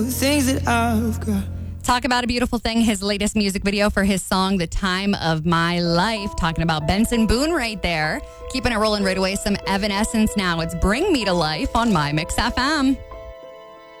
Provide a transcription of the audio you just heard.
things that I've got. Talk about a beautiful thing. His latest music video for his song, The Time of My Life. Talking about Benson Boone right there. Keeping it rolling right away. Some Evanescence now. It's Bring Me to Life on My Mix FM.